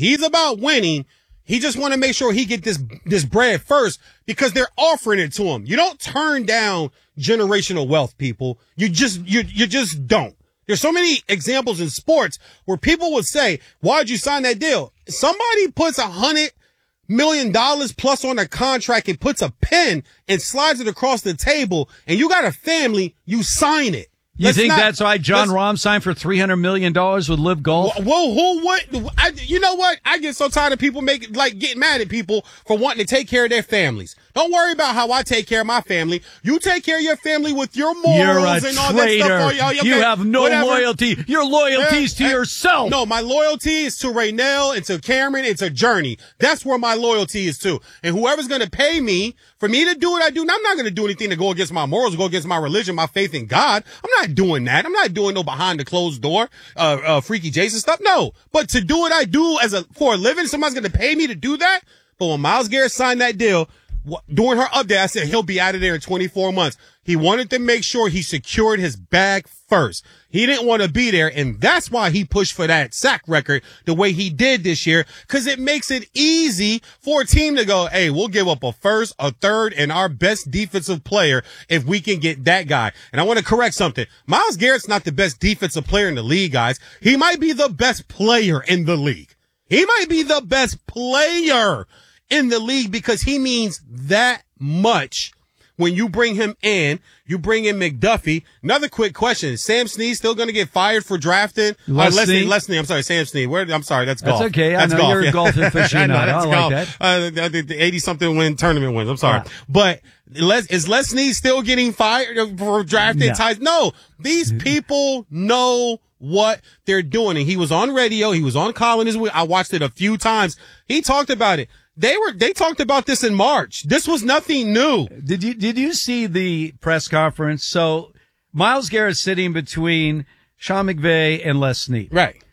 He's about winning. He just want to make sure he get this bread first because they're offering it to him. You don't turn down generational wealth, people. You just don't. There's so many examples in sports where people would say, why'd you sign that deal? Somebody puts $100 million plus on a contract and puts a pen and slides it across the table and you got a family, you sign it. You think that's why John Rahm signed for $300 million with Live Golf? Well, you know what? I get so tired of people getting mad at people for wanting to take care of their families. Don't worry about how I take care of my family. You take care of your family with your morals and all that stuff. You have no loyalty. Your loyalty's to yourself. No, my loyalty is to Raynell and to Cameron and to Journey. That's where my loyalty is to. And whoever's going to pay me for me to do what I do, now I'm not going to do anything to go against my morals, go against my religion, my faith in God. I'm not doing that. I'm not doing no behind the closed door, freaky Jason stuff. No, but to do what I do for a living, somebody's going to pay me to do that. But when Myles Garrett signed that deal, during her update, I said he'll be out of there in 24 months. He wanted to make sure he secured his bag first. He didn't want to be there, and that's why he pushed for that sack record the way he did this year, because it makes it easy for a team to go, hey, we'll give up a first, a third, and our best defensive player if we can get that guy. And I want to correct something. Myles Garrett's not the best defensive player in the league, guys. He might be the best player in the league. He might be the best player in the league because he means that much. When you bring him in, you bring in McDuffie. Another quick question. Is Sam Snead still going to get fired for drafting? Leslie, I'm sorry, Sam Snead. I'm sorry, that's golf. That's okay. That's I know golf. you're a golf aficionado. I like that. The 80-something win tournament wins. I'm sorry. But is Les Snead still getting fired for drafting ties? No. These people know what they're doing. And he was on radio. He was on Colin this week. I watched it a few times. He talked about it. They talked about this in March. This was nothing new. Did you see the press conference? So Myles Garrett's sitting between Sean McVay and Les Snead. Right.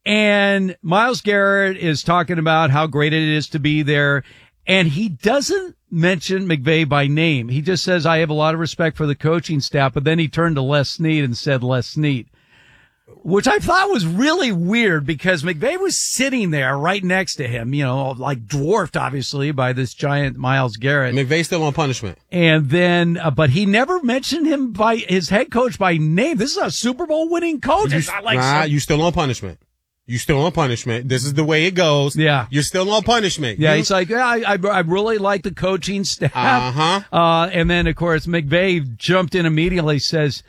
And Myles Garrett is talking about how great it is to be there. And he doesn't mention McVay by name. He just says, I have a lot of respect for the coaching staff. But then he turned to Les Snead and said, Les Snead, which I thought was really weird because McVay was sitting there right next to him, like dwarfed obviously by this giant Myles Garrett. McVay's still on punishment. And then, but he never mentioned him by his head coach by name. This is a Super Bowl winning coach. It's not like you still on punishment. You still on punishment. This is the way it goes. Yeah. You're still on punishment. Yeah. He's like, I really like the coaching staff. Uh-huh. And then of course McVay jumped in immediately, says,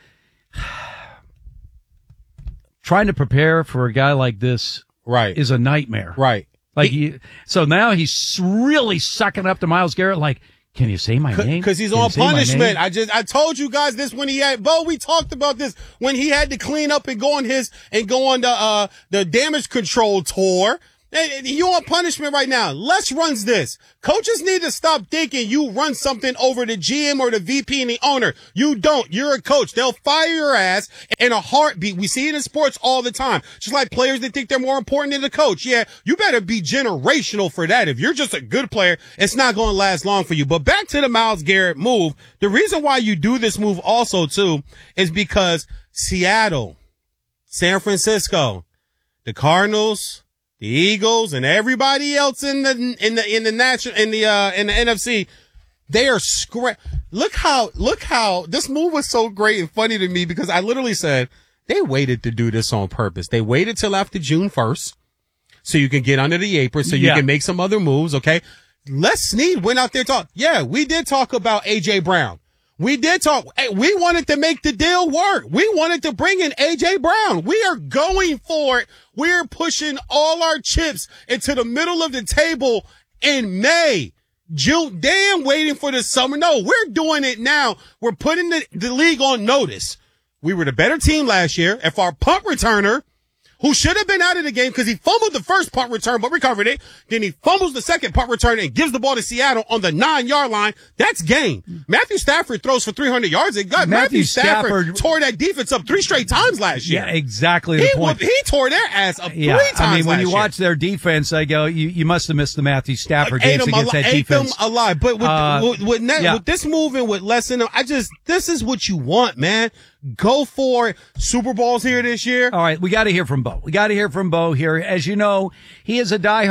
trying to prepare for a guy like this is a nightmare. Right. So now he's really sucking up to Myles Garrett like, can you say my name? Because he's on punishment. I told you guys this when we talked about this when he had to clean up and go on the damage control tour. You on punishment right now. Les runs this. Coaches need to stop thinking you run something over the GM or the VP and the owner. You don't. You're a coach. They'll fire your ass in a heartbeat. We see it in sports all the time. Just like players that think they're more important than the coach. Yeah, you better be generational for that. If you're just a good player, it's not going to last long for you. But back to the Myles Garrett move. The reason why you do this move also too is because Seattle, San Francisco, the Cardinals, the Eagles and everybody else in the NFC, they are Look how this move was so great and funny to me because I literally said they waited to do this on purpose. They waited till after June 1st so you can get under the apron so you can make some other moves. Okay. Les Snead went out there and talked. Yeah, we did talk about AJ Brown. We did talk. We wanted to make the deal work. We wanted to bring in A.J. Brown. We are going for it. We're pushing all our chips into the middle of the table in May. June, damn, waiting for the summer. No, we're doing it now. We're putting the league on notice. We were the better team last year. If our punt returner, who should have been out of the game because he fumbled the first punt return but recovered it. Then he fumbles the second punt return and gives the ball to Seattle on the 9-yard line. That's game. Matthew Stafford throws for 300 yards. Matthew Stafford tore that defense up 3 straight times last year. Yeah, exactly the point. He tore their ass up 3 times last year. When you watch their defense, I go, you must have missed the Matthew Stafford games against that defense. Ate them alive. But with this move and with less in them, this is what you want, man. Go for Super Bowls here this year. All right, we got to hear from Bo. We got to hear from Bo here. As you know, he is a diehard